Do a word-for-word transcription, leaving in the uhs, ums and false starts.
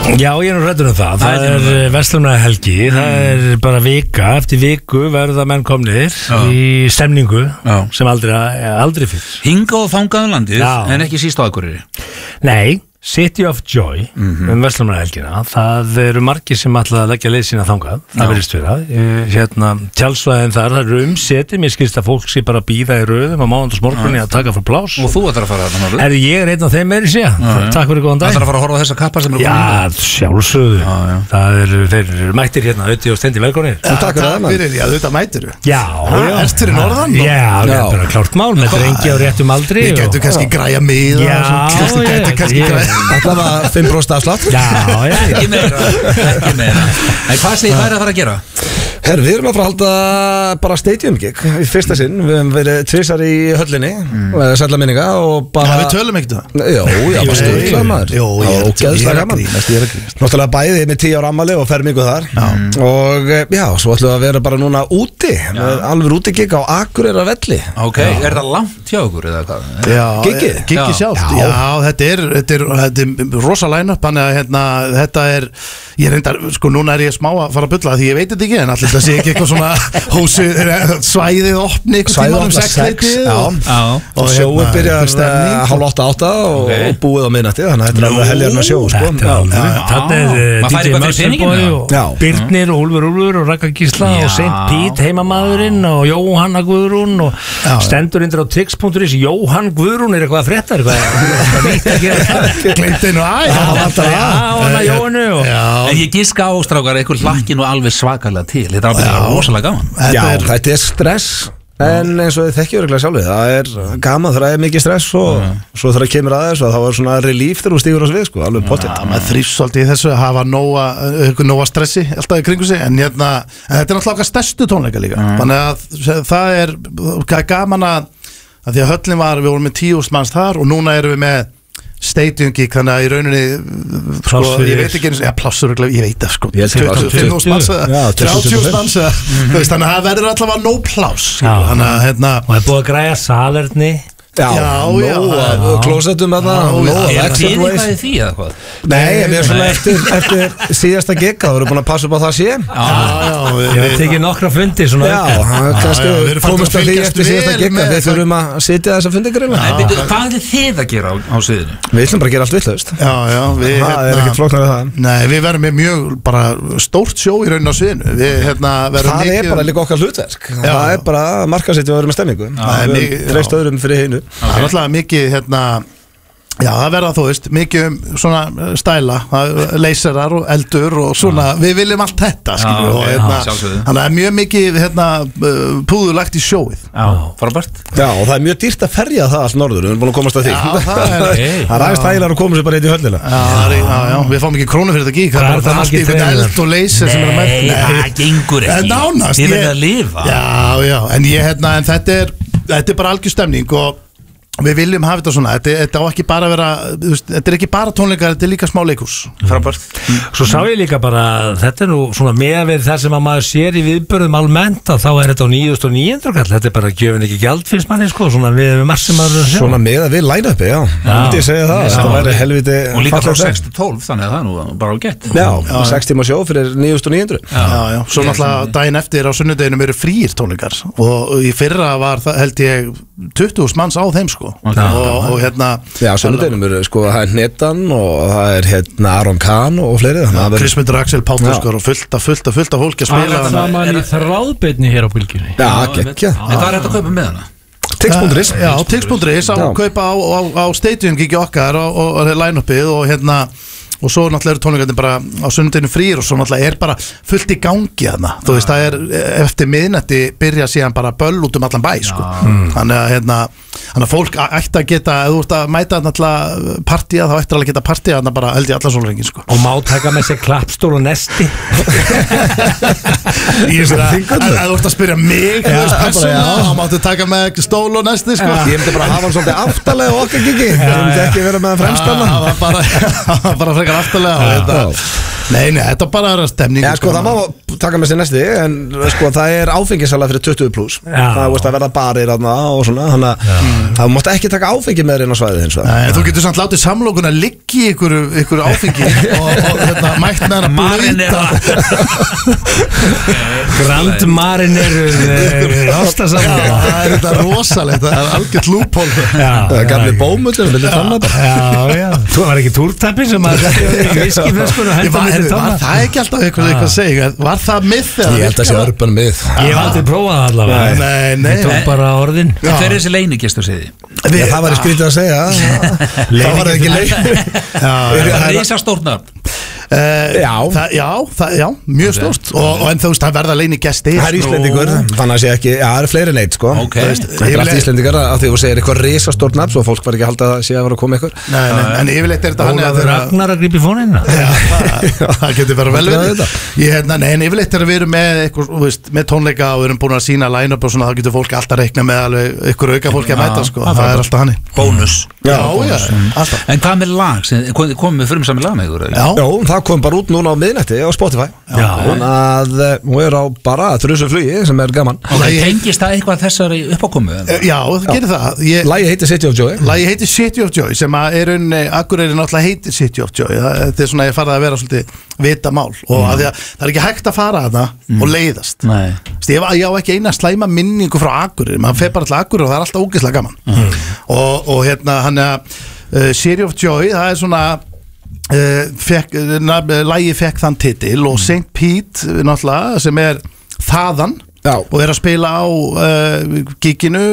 Já, ég er nú hræddur um það. Það er verslunarhelgi, það er bara vika, eftir viku verða menn komnir í stemningu sem aldrei, aldrei fyrr. Hingað og þangað um landið, en ekki síst á Akureyri. Nei, City of Joy mm-hmm. um verslunarhelgina, það eru margir sem ætla að leggja leið sína þangað, það verðist vera. Hérna, tjálsvæðin þar, það eru umsetið, mér skilst að fólk sé bara að bíða í röðum á mánudagsmorgunni að taka fyrir plás. Og þú ætlar að fara að það? Er ég er einn af þeim meiri sé, takk fyrir góðan dag. Það ætlar að fara að horfa á þessa kappar sem eru komin? Já, sjálfsögðu, það eru, þeir eru mættir hérna, Ötti og Steindi, velkonir. Takk fyrir, já, þetta mættir þú. Já, já. Erst fyrir norðan? Já, það er bara klárt mál, með drengi á réttum aldri. Við getum kannski græja miða, Það var fimm prósent afslátt. Já, já, ekki meira, ekki meira. En hvað segir það að fara að gera? Herru, við erum að fara að halda bara stadium gig í fyrsta sinn. Við hefum verið tvisar í höllinni mm. Sælla minninga og bara... Já, við tölum ekkert það. Jó, já, bara styrklað maður. Jó, ég er ógeðslega gaman. Náttúrulega bæði með tíu ára ammali og fermingu þar mm. Og já, svo ætlum við að vera bara núna úti með alveg úti gig á Akureyrar velli. Ok, já. Er það langt hjá okkur eða hvað? Já, gigið? Gigið sjálft. Já, já þetta er, þetta er, þetta er rosa line-up, þannig að hérna, þetta er, ég reyndar, sko, núna er ég smá að fara að bulla því ég veit þetta ekki, en allir það sé ekki eitthvað svona hósi, svæðið opni svæðið opna sex og sjóið byrjar hálf átta átta og búið á miðnætti, þannig að þetta er alveg heljarna sjó, sko. Þetta er D J Musselboy og Birnir og Úlfur Úlfur og Ragga Gísla og Saint Pete heimamaðurinn og Jóhanna Guðrún og stendur indir á tix punktur is Jóhann Guðrún er eitthvað að frétta, eitthvað nýtt að gera það. Glemt einu að En ég giska á strákar eitthvað hlakki nú alveg svakalega til. Þetta er alveg rosalega gaman. Já, þetta er stress. En eins og þið þekkjum örugglega sjálfið, það er gaman þegar það er mikið stress og mm. svo þegar það kemur aðeins og þá er svona relief þegar þú stígur á svið, sko, alveg pottitt. Já, maður þrýfst svolítið í þessu að hafa nóga, eitthvað nóga stressi alltaf í kringu sig, en hérna, en þetta er náttúrulega okkar stærstu tónleika líka. Mm. Þannig að það er, það er gaman að, að því að höllin var, við vorum með tíu þúsund manns þar og núna erum við með stadium gig, þannig að í rauninni sko, ég veit ekki eins og, já, plássur ég veit það, sko, tuttugu þúsund manns þrjátíu þúsund manns þannig að það verður allavega nóg pláss þannig að, hérna og það er búið að græja salerni. Já, já, já, klósettum að það Er þið eitthvað í því eða hvað? Nei, við erum svona eftir, eftir síðasta gigga, þú eru búin að passa upp á það sé. Já, já, ég veit ekki nokkra fundi svona. Já, kannski komast að því eftir síðasta gigga, við þurfum að sitja þessa fundi grilla. Hvað er þið að gera á sviðinu? Við ætlum bara að gera allt vitlaust. Já, já, það er ekkert flóknar við það. Nei, við verðum með mjög bara stórt sjó í rauninu á sviðinu. Það er bara líka okkar hlutverk. Það er bara markaðsett við að vera með stemmingu. Treyst öðrum fyrir hinu. Það er alltaf mikið, hérna, já, það verða þú veist, mikið um svona stæla, leyserar og eldur og svona, já. Við viljum allt þetta, skilju, og hérna, þannig að það er mjög mikið, hérna, púðulagt í sjóið. Já, frábært. Já, og það er mjög dýrt að ferja það allt norður, við erum búin að komast að því. Já, það er, það er aðeins tælar að koma sér bara eitt í höllina. Já, já, já, við fáum ekki krónu fyrir þetta gík, það er bara allt í þetta eld og leyser sem er að mæta. Nei, það gengur ekki. Nánast, þið verður að lifa. Já, já, en ég, hérna, en þetta er, þetta er bara algjör stemning og við viljum hafa þetta svona, þetta, þetta á ekki bara að vera, veist, þetta er ekki bara tónleikar, þetta er líka smá leikhús. Frábært. Svo sá ég líka bara, þetta er nú svona með við það sem að maður sér í viðbörðum almennt að þá er þetta á níu þúsund níu hundruð kall, þetta er bara gjöfin ekki gjald finnst manni, sko, svona við við massum að sjá. Svona með að við line-upi, já, myndi ég segja það, það væri helviti. Og líka frá sex til tólf, þannig að það er nú bara á gett. Já, sex tíma sjó fyrir níu þúsund níu hundruð. Já, já, svo náttúrulega daginn eftir á sunnudeginum eru fríir tónleikar og í fyrra var það held ég tuttugu þúsund manns á þeim, sko. Okay. Og, og hérna já, sunnudeginum eru sko, það er Netan og það er hérna Aron Kahn og fleiri þannig að Krismundur Axel Pállskor og fullt af fullt af fullt af fólki að spila það saman í þráðbeinni hér á bylgjunni. Já, geggja. En hvað er þetta að kaupa með hana? tix punktur is. Já, tix punktur is að kaupa á, á, á stadium gigi okkar og, og, og line-upið og hérna og svo náttúrulega eru tónleikarnir bara á sunnudeginu frýr og svo náttúrulega er bara fullt í gangi þarna, þú veist, það er eftir miðnætti byrja síðan bara böll út um allan bæ, sko, þannig að hérna þannig að fólk ætti að geta, ef þú ert að mæta náttúrulega partíja, þá ættir að geta partíja þarna bara held ég allan sólringin, sko. Og má taka með sér klappstól og nesti. Ég veist að, ef þú ert að spyrja mig, þú veist, persóna, þá máttu taka með stól og nesti, sko. Ég myndi bara hafa hann svolítið aftalega okkar gigi, ég myndi ekki vera með hann fremstanna. Það var bara, bara frekar aftalega. Nei, nei, þetta bara er stemning. Já, sko, það má taka með sér næsti, en sko, það er áfengisala fyrir tuttugu pluss. Það veist að verða barir og svona, þannig að það mátt ekki taka áfengi með þér inn á svæðið eins og það. Þú getur samt látið samlokuna liggi í ykkur áfengi og þetta mætt með hana blöita. Grand Mariner ástasamlokuna. Það er þetta rosalegt, það er algjört lúphól. Það er gamli bómullur, vilja tanna bara. Já, já. Þú var ekki túrtappi sem að viskiflöskun og henda með þér tanna. Var það ekki alltaf eitthvað að segja? Var það mið þegar? Ég held að það sé örban mið. Ég hef aldrei prófað allavega. Nei, nei. Ég tók bara orðin. Hver er þessi leinigestur, segði? Það var skrítið að segja. Það var ekki lein. Það er risastórt Uh, já, það, já, það, já, mjög stórt og, og en þú veist, það verða leini gesti. Það er Íslendingur, þannig að sé ekki, já, það er fleiri neitt sko. Okay. Veist, það er allt Íslendingar að því þú segir eitthvað risastórt nafn svo fólk var ekki að halda að sé að vera að koma ykkur. Nei, nei, en yfirleitt er þetta hann að Ragnar að grípa í fónina. Það getur bara vel verið. Ég hérna, nei, en yfirleitt er að við erum með eitthvað, veist, með tónleika og við erum búin að sína line-up og svona, þá getur fólk alltaf reikna með alveg ykkur auka fólki að mæta sko. Það er alltaf hann. Bónus. Já, já, alltaf. En hvað með lag? Komum við frumsamið lag með ykkur? Já, það kom bara út núna á miðnætti á Spotify. Þannig að hún er á bara þrjusu flugi sem er gaman. Og það tengist það eitthvað þessari uppákomu? Já, það gerir það. Lagið heitir City of Joy. Lagið heitir City of Joy sem að er unni, Akureyri náttúrulega heitir City of Joy. Þetta er svona, ég farið að vera svolítið vita mál og að að það er ekki hægt að fara að það og leiðast. Ég, ég á ekki eina slæma minningu frá Akureyri. Man fer bara til Akureyri og það er alltaf ógeðslega gaman. Og, og hérna, hann er uh, City of Joy, það er svona Uh, fekk, uh, lagi fekk þann titil og Saint Pete náttúrulega sem er þaðan Já. og er að spila á uh, giginu